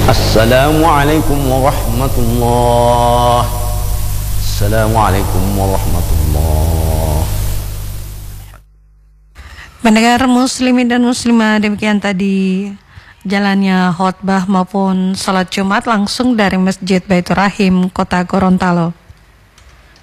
Assalamualaikum warahmatullah. Assalamualaikum warahmatullah. Pendengar muslimin dan muslimah, demikian tadi jalannya khotbah maupun salat Jumat langsung dari Masjid Baitur Rahim, Kota Gorontalo.